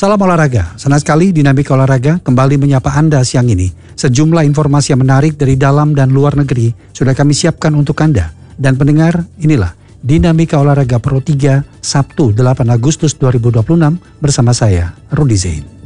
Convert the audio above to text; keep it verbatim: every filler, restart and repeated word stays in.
Salam olahraga, senang sekali Dinamika Olahraga kembali menyapa Anda siang ini. Sejumlah informasi yang menarik dari dalam dan luar negeri sudah kami siapkan untuk Anda. Dan pendengar, inilah Dinamika Olahraga Pro tiga, Sabtu delapan Agustus dua ribu dua puluh enam bersama saya, Rudi Zain.